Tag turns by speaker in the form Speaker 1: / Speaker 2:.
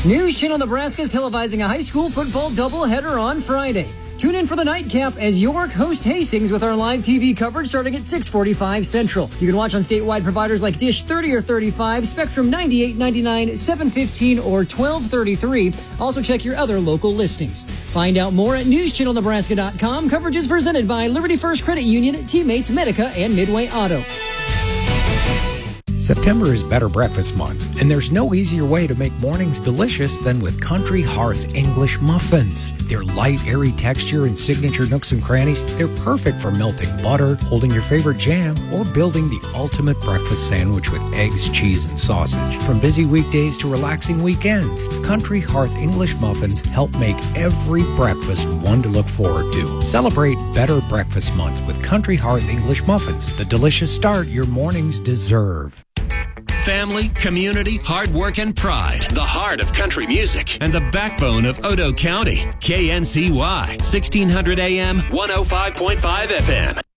Speaker 1: News Channel Nebraska is televising a high school football doubleheader on Friday. Tune in for the nightcap as York host Hastings with our live TV coverage starting at 6:45 Central. You can watch on statewide providers like Dish 30 or 35, Spectrum 98.99, 715, or 1233. Also check your other local listings. Find out more at newschannelnebraska.com. Coverage is presented by Liberty First Credit Union, Teammates, Medica, and Midway Auto.
Speaker 2: September is Better Breakfast Month, and there's no easier way to make mornings delicious than with Country Hearth English muffins. Their light, airy texture and signature nooks and crannies, they're perfect for melting butter, holding your favorite jam, or building the ultimate breakfast sandwich with eggs, cheese, and sausage. From busy weekdays to relaxing weekends, Country Hearth English muffins help make every breakfast one to look forward to. Celebrate Better Breakfast Month with Country Hearth English muffins, the delicious start your mornings deserve.
Speaker 3: Family, community, hard work, and pride. The heart of country music and the backbone of Odo County. KNCY, 1600 AM, 105.5 FM.